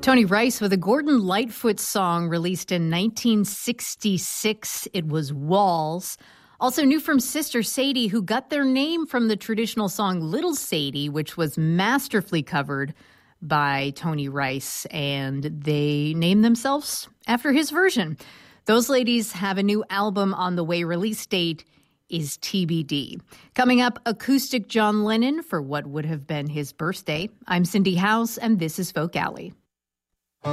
Tony Rice with a Gordon Lightfoot song released in 1966. It was Walls. Also new from Sister Sadie, who got their name from the traditional song Little Sadie, which was masterfully covered by Tony Rice, and they named themselves after his version. Those ladies have a new album on the way. Release date is TBD. Coming up, acoustic John Lennon for what would have been his birthday. I'm Cindy House, and this is Folk Alley.